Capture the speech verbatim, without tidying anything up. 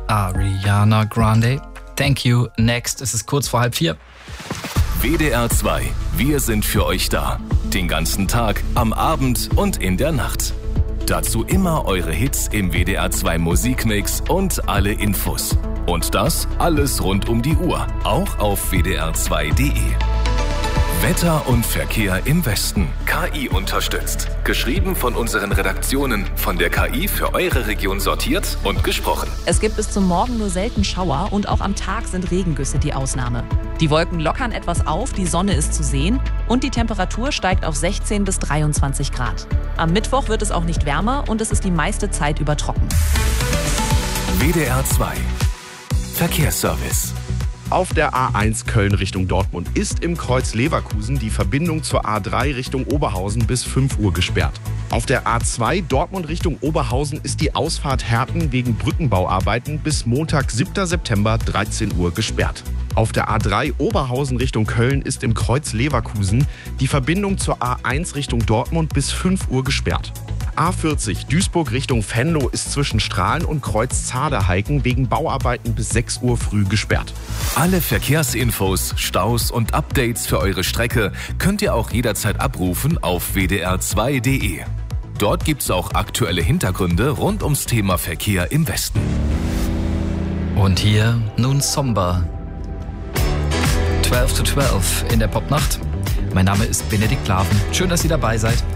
Ariana Grande. Thank you. Next. Es ist kurz vor halb vier. W D R zwei. Wir sind für euch da. Den ganzen Tag, am Abend und in der Nacht. Dazu immer eure Hits im W D R zwei Musikmix und alle Infos. Und das alles rund um die Uhr. Auch auf w d r zwei punkt d e. Wetter und Verkehr im Westen. K I unterstützt. Geschrieben von unseren Redaktionen. Von der K I für eure Region sortiert und gesprochen. Es gibt bis zum Morgen nur selten Schauer und auch am Tag sind Regengüsse die Ausnahme. Die Wolken lockern etwas auf, die Sonne ist zu sehen und die Temperatur steigt auf sechzehn bis dreiundzwanzig Grad. Am Mittwoch wird es auch nicht wärmer und es ist die meiste Zeit über trocken. W D R zwei. Verkehrsservice. Auf der A eins Köln Richtung Dortmund ist im Kreuz Leverkusen die Verbindung zur A drei Richtung Oberhausen bis fünf Uhr gesperrt. Auf der A zwei Dortmund Richtung Oberhausen ist die Ausfahrt Herten wegen Brückenbauarbeiten bis Montag, siebter September, dreizehn Uhr gesperrt. Auf der A drei Oberhausen Richtung Köln ist im Kreuz Leverkusen die Verbindung zur A eins Richtung Dortmund bis fünf Uhr gesperrt. A vierzig Duisburg Richtung Venlo ist zwischen Strahlen und Kreuz Zaderheiken wegen Bauarbeiten bis sechs Uhr früh gesperrt. Alle Verkehrsinfos, Staus und Updates für eure Strecke könnt ihr auch jederzeit abrufen auf w d r zwei punkt d e. Dort gibt's auch aktuelle Hintergründe rund ums Thema Verkehr im Westen. Und hier nun Somber. zwölf to zwölf in der Popnacht. Mein Name ist Benedikt Laven. Schön, dass ihr dabei seid.